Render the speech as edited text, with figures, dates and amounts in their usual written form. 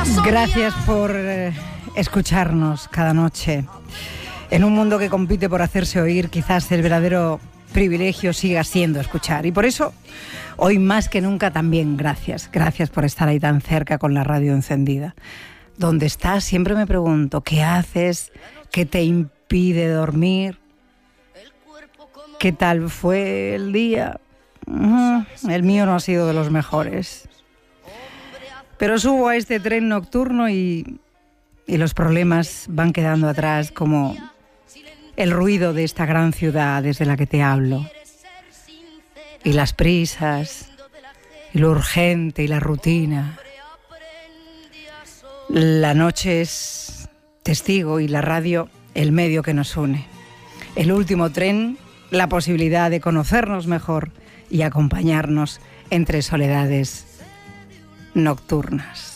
Gracias por escucharnos cada noche. En un mundo que compite por hacerse oír, quizás el verdadero privilegio siga siendo escuchar. Y por eso, hoy más que nunca también gracias. Gracias por estar ahí tan cerca con la radio encendida. ¿Dónde estás? Siempre me pregunto, ¿qué haces? ¿Qué te impide dormir? ¿Qué tal fue el día? El mío no ha sido de los mejores. Pero subo a este tren nocturno y los problemas van quedando atrás, como el ruido de esta gran ciudad desde la que te hablo. Y las prisas, y lo urgente y la rutina. La noche es testigo y la radio el medio que nos une. El último tren, la posibilidad de conocernos mejor y acompañarnos entre soledades nocturnas.